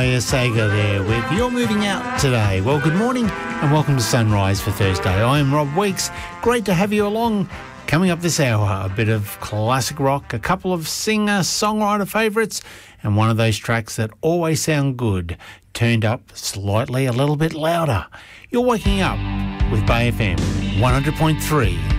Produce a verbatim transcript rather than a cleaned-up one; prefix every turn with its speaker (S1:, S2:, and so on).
S1: Saga there with You're Moving Out Today. Well, good morning and welcome to Sunrise for Thursday. I'm Rob Weeks. Great to have you along. Coming up this hour, a bit of classic rock, a couple of singer-songwriter favourites, and one of those tracks that always sound good, turned up slightly a little bit louder. You're waking up with Bay F M one hundred point three.